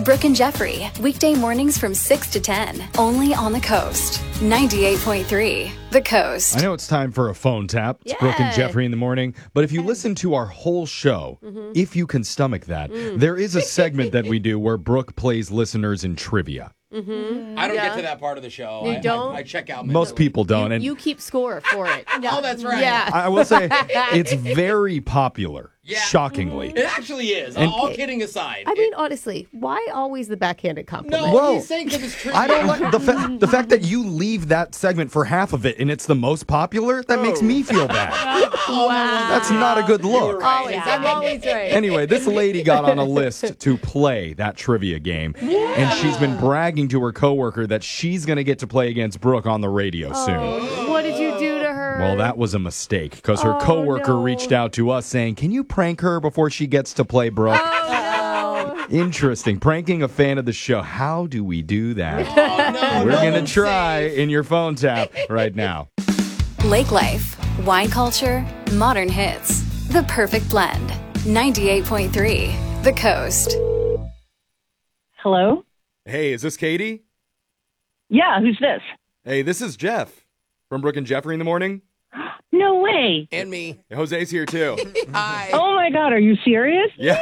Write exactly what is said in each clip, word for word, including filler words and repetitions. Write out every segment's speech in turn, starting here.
Brooke and Jeffrey, weekday mornings from six to ten, only on the Coast. ninety-eight point three, The Coast. I know it's time for a phone tap. It's Yeah. Brooke and Jeffrey in the morning. But if you listen to our whole show, Mm-hmm. if you can stomach that, Mm. there is a segment that we do where Brooke plays listeners in trivia. Mm-hmm. I don't Yeah. get to that part of the show. You I, don't? I, I check out. Most mentally. people don't. and You keep score for it. Oh, that's right. Yeah. I will say it's very popular, Yeah. shockingly. It actually is. And- all kidding aside. I mean, honestly, why always the backhanded compliment? no, Whoa. he's saying because it's trivia. I don't like the, fa- the fact that you leave that segment for half of it and it's the most popular. That makes me feel bad. Wow. That's not a good look. Always. I'm always right. Anyway, this lady got on a list to play that trivia game, and she's been bragging to her coworker that she's going to get to play against Brooke on the radio soon. Oh, what did you do to her? Well, that was a mistake because her Oh, coworker no. reached out to us saying, "Can you prank her before she gets to play Brooke?" Oh, Interesting. Pranking a fan of the show. How do we do that? Oh, no, We're no going to one's try safe. in your phone tap right now. Lake Life, wine culture, modern hits. The perfect blend. ninety-eight point three, The Coast. Hello? Hey, is this Katie? Yeah, who's this? Hey, this is Jeff from Brooke and Jeffrey in the morning. No way. And me. Jose's here too. Hi. Oh my God, are you serious? Yeah.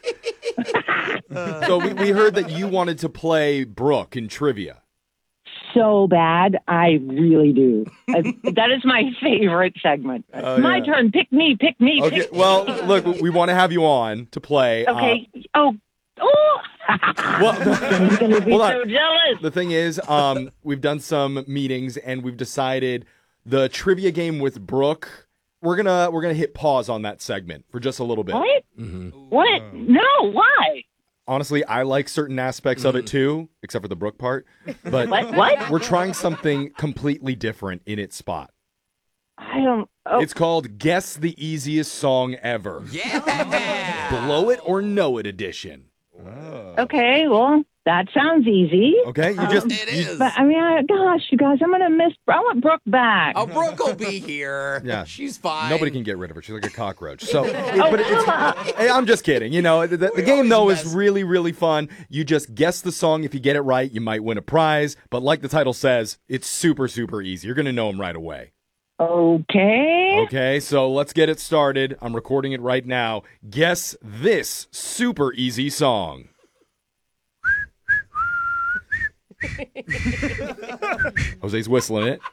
So we, we heard that you wanted to play Brooke in trivia. So bad. I really do. I, that is my favorite segment. Oh, my yeah. turn. Pick me, pick me. Okay, Pick well, look, we want to have you on to play. uh, Okay. oh. Oh. well, I'm going to be hold on. so jealous. The thing is, um, we've done some meetings and we've decided the trivia game with Brooke. We're gonna we're gonna hit pause on that segment for just a little bit. What? What? No, why? Honestly, I like certain aspects of it too, except for the Brooke part. But What? What? we're trying something completely different in its spot. I don't. Oh, It's called Guess the Easiest Song Ever. Yeah. Blow It or Know It edition. okay. Well, that sounds easy. Okay, you just It you- is. But I mean, I, gosh, you guys, I'm gonna miss. I want Brooke back. Oh, Brooke will be here. Yeah. She's fine. Nobody can get rid of her. She's like a cockroach. So, Oh, but it's, come on. hey, I'm just kidding. You know, the, the We game always though mess. is really, really fun. You just guess the song. If you get it right, you might win a prize. But like the title says, it's super, super easy. You're gonna know them right away. Okay. Okay, so let's get it started. I'm recording it right now. Guess this super easy song. Jose's whistling it.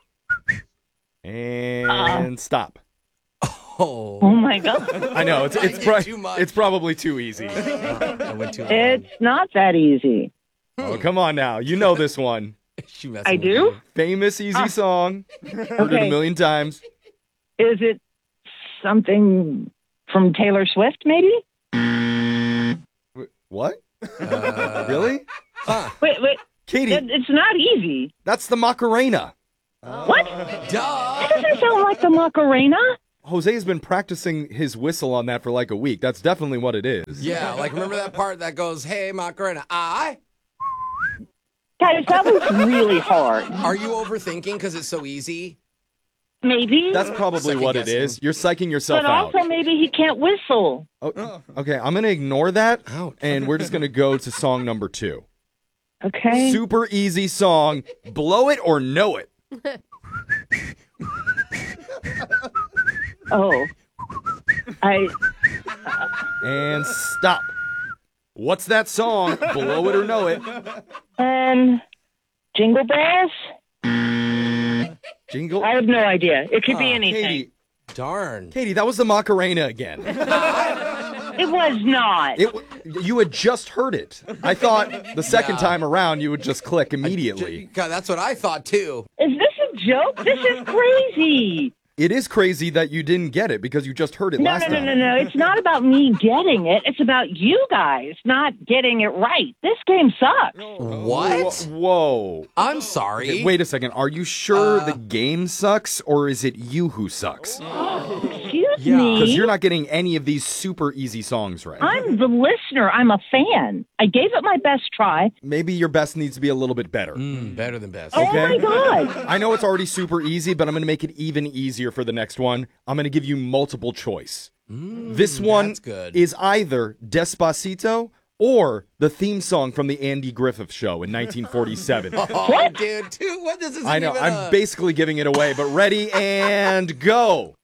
And stop. Oh. Oh my God. I know it's I it's did pro- too much. it's probably too easy. I went too long. It's not that easy. Oh, come on now. You know this one. She messing I with do? you. Famous easy Ah. song. Heard it a Okay. million times. Is it something from Taylor Swift, maybe? Wh- What? Uh, Really? Huh. Wait, wait. Katie, It, it's not easy. that's the Macarena. What? Duh. That doesn't sound like the Macarena. Jose has been practicing his whistle on that for like a week. That's definitely what it is. Yeah, like remember that part that goes, "Hey, Macarena, I." Guys, that was really hard. Are you overthinking because it's so easy? Maybe. That's probably Second what it guessing. is. You're psyching yourself but out. also maybe he can't whistle. Oh, okay, I'm going to ignore that, Ouch. and we're just going to go to song number two. Okay. Super easy song. Blow it or know it. Oh. I. And stop. What's that song? Blow it or know it. Um. Jingle bells? Jingle. I have no idea. It could be Ah, anything. Katie, Darn. Katie, that was the Macarena again. It was not. It, w- you had just heard it. I thought the second Yeah. time around you would just click immediately. God, that's what I thought too. Is this a joke? This is crazy. It is crazy that you didn't get it because you just heard it No, last no, no, time. no, no. It's not about me getting it. It's about you guys not getting it right. This game sucks. What? Whoa. I'm sorry. Okay, wait a second. Are you sure Uh, the game sucks or is it you who sucks? Excuse Yeah. Because me. you're not getting any of these super easy songs right. I'm the listener. I'm a fan. I gave it my best try. Maybe your best needs to be a little bit better. Mm, better than best. Oh Okay. my God. I know it's already super easy, but I'm going to make it even easier for the next one. I'm going to give you multiple choice. Mm, This one that's good. is either Despacito or the theme song from the Andy Griffith Show in nineteen forty-seven. Oh, dude, dude, what does this I know, even, I'm uh... basically giving it away, but ready and go.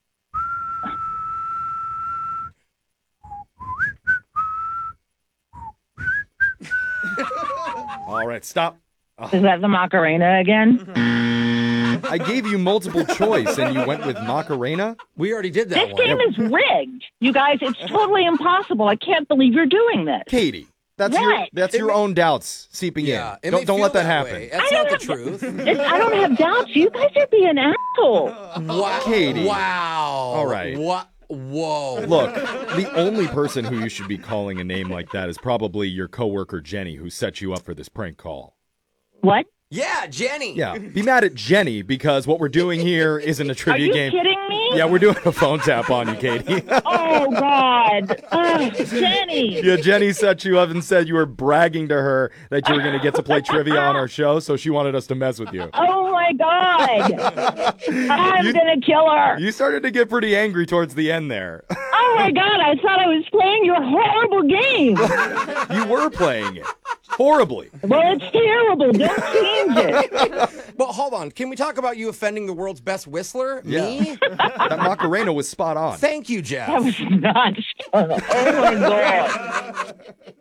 All right, stop. Is that the Macarena again? I gave you multiple choice, and you went with Macarena? We already did that This one. game is rigged. You guys, it's totally impossible. I can't believe you're doing this. Katie, that's What? your that's It your may- own doubts seeping Yeah, it in. may Don't, don't feel let that, that happen. way. That's I not don't the have- truth. It's, I don't have doubts. You guys are being assholes. Wow. Katie. Wow. All right. What? Whoa. Look, the only person who you should be calling a name like that is probably your coworker Jenny, who set you up for this prank call. What? Yeah, Jenny. Yeah, be mad at Jenny because what we're doing here isn't a Are trivia you game. kidding me? Yeah, we're doing a phone tap on you, Katie. Oh, God. Oh, Jenny. Yeah, Jenny set you up and said you were bragging to her that you were going to get to play trivia on our show, so she wanted us to mess with you. Oh, my God. I'm You- going to kill her. You started to get pretty angry towards the end there. Oh, my God. I thought I was playing your horrible game. You were playing it horribly. Well, it's terrible. Don't change it. But hold on. Can we talk about you offending the world's best whistler? Me? That Macarena was spot on. Thank you, Jeff. That was not. Oh, my God.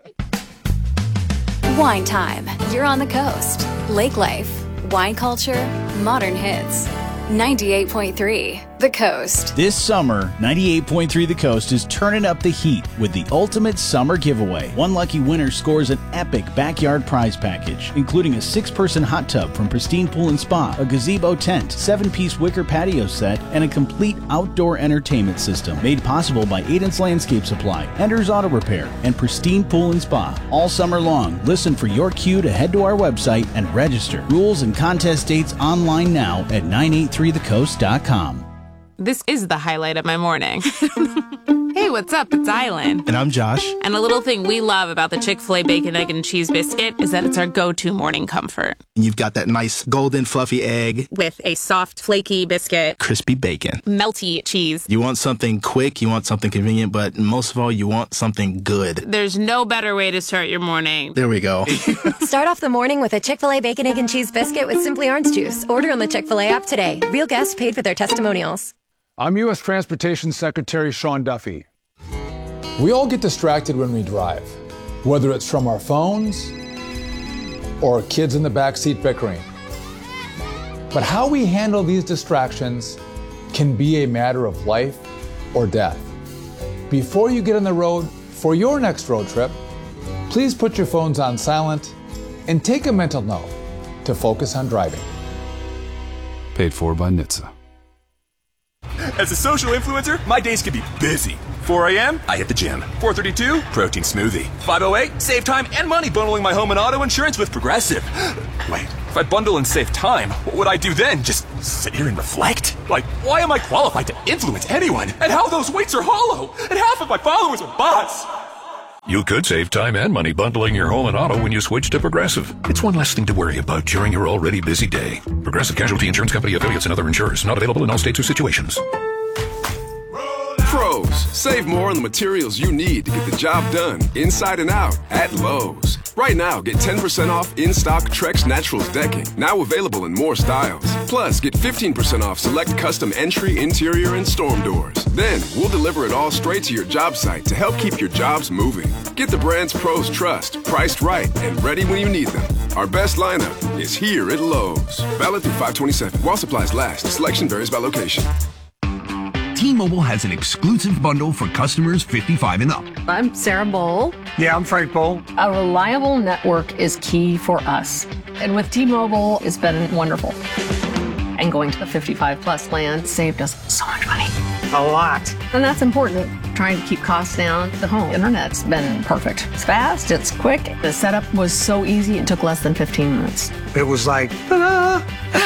Wine time. You're on the coast. Lake life. Wine culture. Modern hits. ninety-eight point three The Coast. This summer, ninety-eight point three The Coast is turning up the heat with the ultimate summer giveaway. One lucky winner scores an epic backyard prize package, including a six-person hot tub from Pristine Pool and Spa, a gazebo tent, seven-piece wicker patio set, and a complete outdoor entertainment system made possible by Aiden's Landscape Supply, Ender's Auto Repair, and Pristine Pool and Spa. All summer long, listen for your cue to head to our website and register. Rules and contest dates online now at nine eight three the coast dot com. This is the highlight of my morning. Hey, what's up? It's Island. And I'm Josh. And a little thing we love about the Chick-fil-A Bacon, Egg, and Cheese Biscuit is that it's our go-to morning comfort. And you've got that nice golden fluffy egg, With a soft, flaky biscuit, crispy bacon. melty cheese. You want something quick, you want something convenient, but most of all, you want something good. There's no better way to start your morning. There we go. Start off the morning with a Chick-fil-A Bacon, Egg, and Cheese Biscuit with Simply Orange Juice. Order on the Chick-fil-A app today. Real guests paid for their testimonials. I'm U S Transportation Secretary Sean Duffy. We all get distracted when we drive, whether it's from our phones or kids in the backseat bickering. But how we handle these distractions can be a matter of life or death. Before you get on the road for your next road trip, please put your phones on silent and take a mental note to focus on driving. Paid for by N H T S A. As a social influencer, my days can be busy. four a.m., I hit the gym. four thirty-two, protein smoothie. five oh eight, save time and money bundling my home and auto insurance with Progressive. Wait, if I bundle and save time, what would I do then? Just sit here and reflect? Like, why am I qualified to influence anyone? And how those weights are hollow? And half of my followers are bots. You could save time and money bundling your home and auto when you switch to Progressive. It's one less thing to worry about during your already busy day. Progressive Casualty Insurance Company affiliates and other insurers. Not available in all states or situations. Pros, save more on the materials you need to get the job done inside and out at Lowe's. Right now, get ten percent off in-stock Trex Naturals decking, now available in more styles. Plus, get fifteen percent off select custom entry, interior, and storm doors. Then, we'll deliver it all straight to your job site to help keep your jobs moving. Get the brands pros trust, priced right, and ready when you need them. Our best lineup is here at Lowe's. Valid through five twenty-seven. While supplies last, selection varies by location. T-Mobile has an exclusive bundle for customers fifty-five and up. I'm Sarah Bowl. Yeah, I'm Frank Bowl. A reliable network is key for us. And with T-Mobile, it's been wonderful. And going to the fifty-five plus plan saved us so much money. A lot. And that's important. Trying to keep costs down. The home internet's been perfect. It's fast, it's quick. The setup was so easy, it took less than fifteen minutes. It was like, ta-da!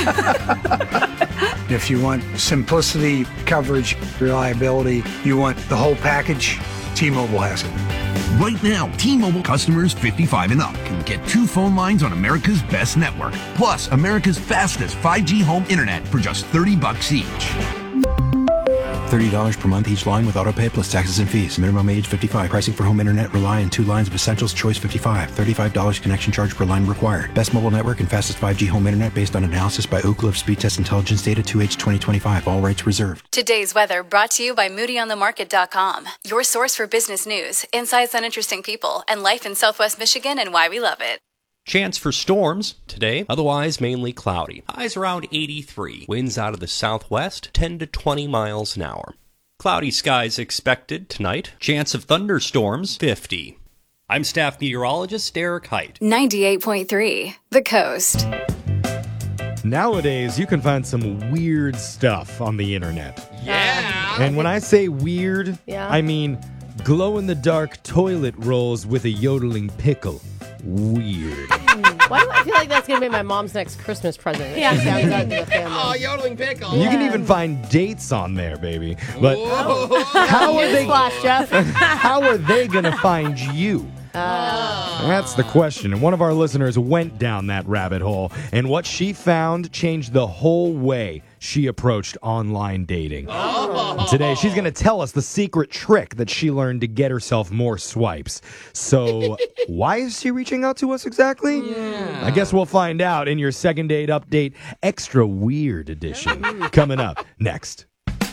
If you want simplicity, coverage, reliability, you want the whole package, T-Mobile has it. Right now, T-Mobile customers fifty-five and up can get two phone lines on America's best network, plus America's fastest five G home internet for just thirty bucks each. thirty dollars per month each line with autopay plus taxes and fees. Minimum age fifty-five. Pricing for home internet rely on two lines of Essentials Choice fifty-five. thirty-five dollars connection charge per line required. Best mobile network and fastest five G home internet based on analysis by Ookla of Speed Test Intelligence Data two H twenty twenty-five. All rights reserved. Today's weather brought to you by Moody On The Market dot com. Your source for business news, insights on interesting people, and life in Southwest Michigan and why we love it. Chance for storms today, otherwise mainly cloudy. Highs around eighty-three. Winds out of the southwest, ten to twenty miles an hour. Cloudy skies expected tonight. Chance of thunderstorms, fifty. I'm staff meteorologist Derek Height. ninety-eight point three, The Coast. Nowadays, you can find some weird stuff on the internet. Yeah. And when I say weird, Yeah. I mean glow-in-the-dark toilet rolls with a yodeling pickle. Weird. Why do I feel like that's going to be my mom's next Christmas present? Yeah. She sounds out to the family. Oh, yodeling pickle. You can even find dates on there, baby. But Whoa. how are they? Newsflash, Jeff. How are they gonna find you? Uh, That's the question. And one of our listeners went down that rabbit hole, and what she found changed the whole way she approached online dating. Oh. Today, she's going to tell us the secret trick that she learned to get herself more swipes. So, why is she reaching out to us exactly? Yeah. I guess we'll find out in your second date update, extra weird edition, coming up next.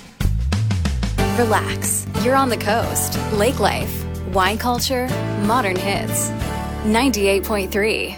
Relax. You're on the coast. Lake life, wine culture, modern hits. ninety-eight point three,